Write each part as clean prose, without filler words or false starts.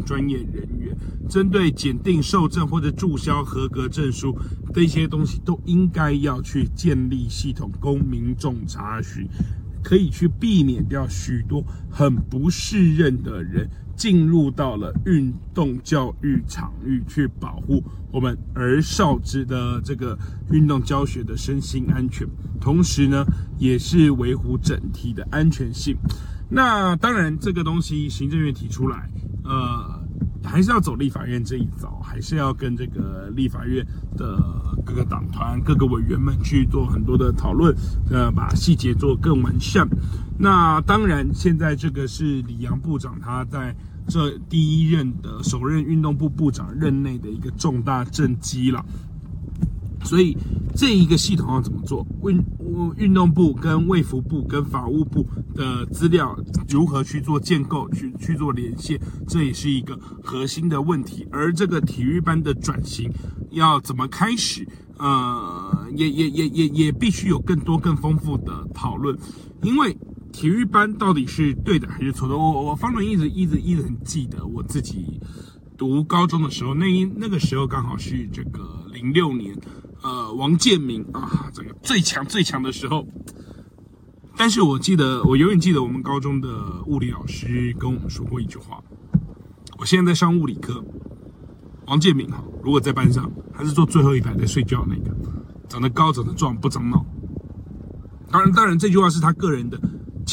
专业人员，针对检定受证或者注销合格证书这些东西，都应该要去建立系统供民众查询，可以去避免掉许多很不适任的人进入到了运动教育场域，去保护我们儿少之的这个运动教学的身心安全，同时呢，也是维护整体的安全性。那当然，这个东西行政院提出来，还是要走立法院这一遭，还是要跟这个立法院的各个党团、各个委员们去做很多的讨论，把细节做更完善。那当然，现在这个是李洋部长他在这第一任的首任运动部部长任内的一个重大政绩了。所以这一个系统要怎么做？运动部跟卫福部跟法务部的资料如何去做建构，去做连线，这也是一个核心的问题。而这个体育班的转型要怎么开始？也必须有更多更丰富的讨论，因为体育班到底是对的还是错的？我方伦一直很记得我自己读高中的时候，那个时候刚好是这个06年，王建民啊，这个最强的时候。但是我永远记得我们高中的物理老师跟我们说过一句话。我现在在上物理课，王建民如果在班上，他是坐最后一排在睡觉的那个，长得高长得壮不长脑。当然这句话是他个人的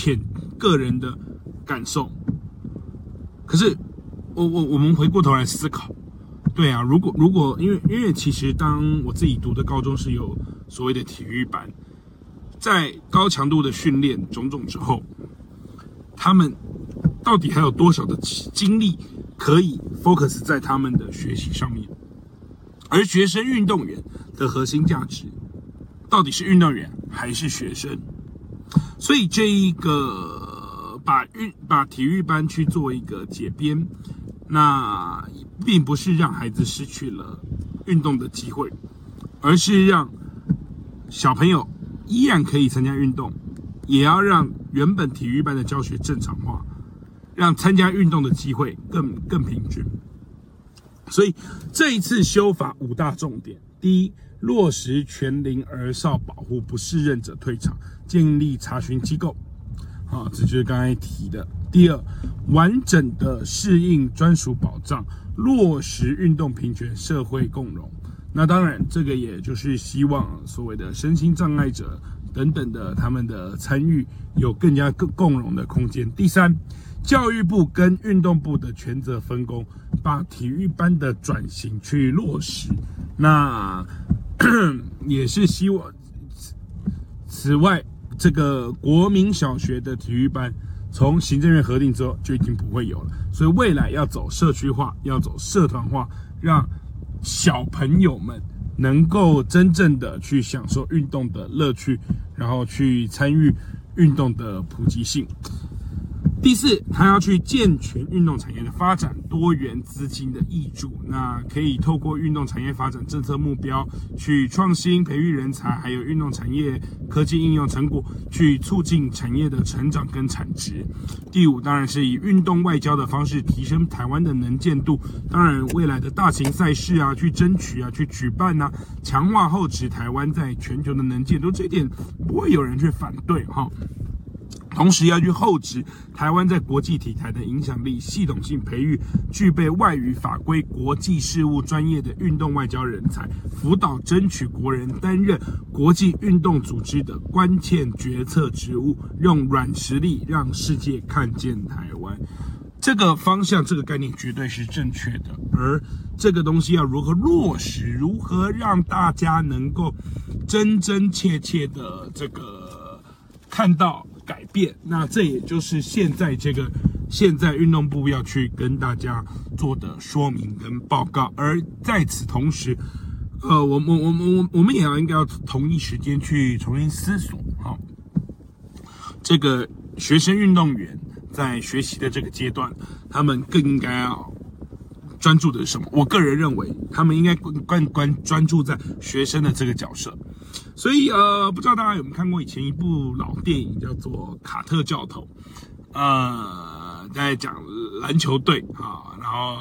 感受。可是我们回过头来思考，对啊，如果因为其实当我自己读的高中是有所谓的体育班，在高强度的训练种种之后，他们到底还有多少的精力可以 focus 在他们的学习上面？而学生运动员的核心价值到底是运动员还是学生？所以这一个把体育班去做一个解编，那并不是让孩子失去了运动的机会，而是让小朋友依然可以参加运动，也要让原本体育班的教学正常化，让参加运动的机会更平均。所以这一次修法5大重点：第一，落实全龄儿少保护，不适任者退场，建立查询机构。这就是刚才提的。第二，完整的适应专属保障，落实运动平权、社会共融。那当然，这个也就是希望所谓的身心障碍者等等的他们的参与有更加共融的空间。第三，教育部跟运动部的权责分工，把体育班的转型去落实。那也是希望，此外，这个国民小学的体育班从行政院核定之后就已经不会有了，所以未来要走社区化，要走社团化，让小朋友们能够真正的去享受运动的乐趣，然后去参与运动的普及性。第四，他要去健全运动产业的发展，多元资金的挹注，那可以透过运动产业发展政策目标去创新、培育人才，还有运动产业科技应用成果，去促进产业的成长跟产值。第五，当然是以运动外交的方式提升台湾的能见度，当然未来的大型赛事啊，去争取啊，去举办啊，强化厚植台湾在全球的能见度，这一点不会有人去反对哈。同时要去厚植台湾在国际体坛的影响力，系统性培育具备外语法规、国际事务专业的运动外交人才，辅导争取国人担任国际运动组织的关键决策职务，用软实力让世界看见台湾。这个方向，这个概念绝对是正确的，而这个东西要如何落实，如何让大家能够真真切切的这个看到改变，那这也就是现在运动部要去跟大家做的说明跟报告。而在此同时，我们也应该要同一时间去重新思索，这个学生运动员在学习的这个阶段，他们更应该要专注的是什么？我个人认为，他们应该专注在学生的这个角色。所以不知道大家有没有看过以前一部老电影叫做《卡特教头》，在讲篮球队啊，然后